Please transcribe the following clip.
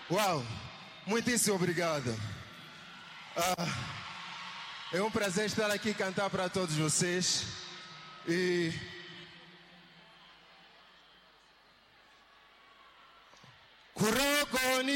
Uau, muitíssimo obrigado. É um prazer estar aqui e cantar para todos vocês. E Kurokoni